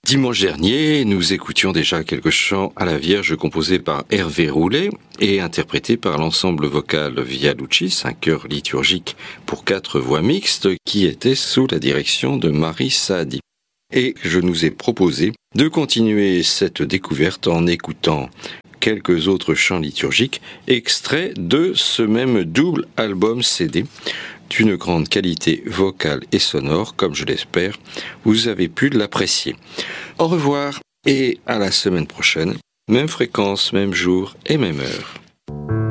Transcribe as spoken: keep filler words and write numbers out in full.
Dimanche dernier, nous écoutions déjà quelques chants à la Vierge composés par Hervé Roulet et interprétés par l'ensemble vocal Via Lucis, un chœur liturgique pour quatre voix mixtes qui était sous la direction de Marie Saadi. Et je nous ai proposé de continuer cette découverte en écoutant quelques autres chants liturgiques extraits de ce même double album C D d'une grande qualité vocale et sonore, comme je l'espère, vous avez pu l'apprécier. Au revoir et à la semaine prochaine, même fréquence, même jour et même heure.